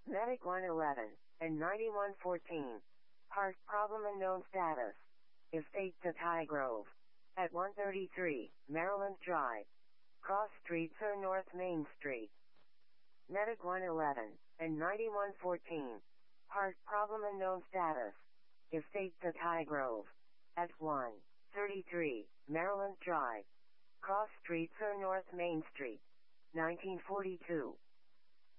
Medic 111 and 9114. Heart problem unknown status. Estate to Tygrove. At 133, Maryland Drive. Cross Streets or North Main Street. Medic 111 and 9114. Heart problem unknown status. Estate to Tygrove. At 133, Maryland Drive. Cross Streets or North Main Street. 1942.